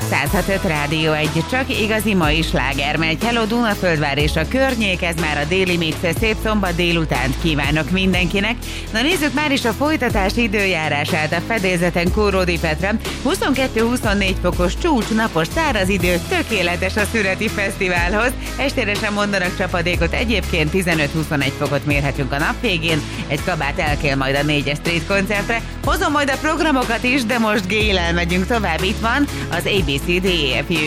106.5 Rádió 1, csak igazi mai sláger megy. Hello Dunaföldvár és a környék, ez már a Déli Mix, szép szombat délutánt kívánok mindenkinek. Na nézzük már is a folytatás időjárását. A fedélzeten Kóródi Petra, 22-24 fokos csúcs, napos, száraz idő, tökéletes a Szüreti Fesztiválhoz. Estére sem mondanak csapadékot, egyébként 15-21 fokot mérhetünk a nap végén. Egy kabát elkél majd a 4-es Street koncertre. Hozom majd a programokat is, de most Géllel megyünk tovább. Itt van az ABCDEFU.